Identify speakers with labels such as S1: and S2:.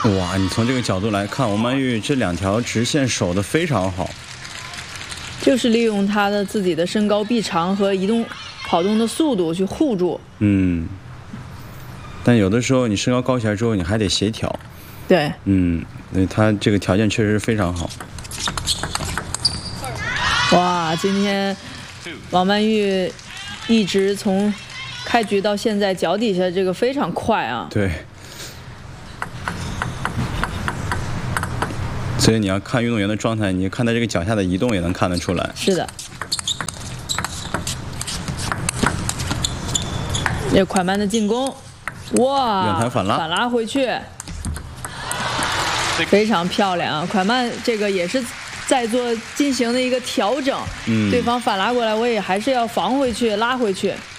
S1: 哇，你从这个角度来看，王曼玉这2条直线守得非常好，
S2: 就是利用她的自己的身高臂长和跑动的速度去护住。
S1: 但有的时候你身高高起来之后，你还得协调。
S2: 对，
S1: 她这个条件确实非常好。
S2: 哇，今天王曼玉一直从开局到现在脚底下这个非常快啊。
S1: 对。所以你要看运动员的状态，你看他这个脚下的移动也能看得出来。
S2: 是的。这快慢的进攻，哇！
S1: 远弹反拉，
S2: 反拉回去，非常漂亮啊！快慢这个也是在进行的一个调整。对方反拉过来，我也还是要防回去，拉回去。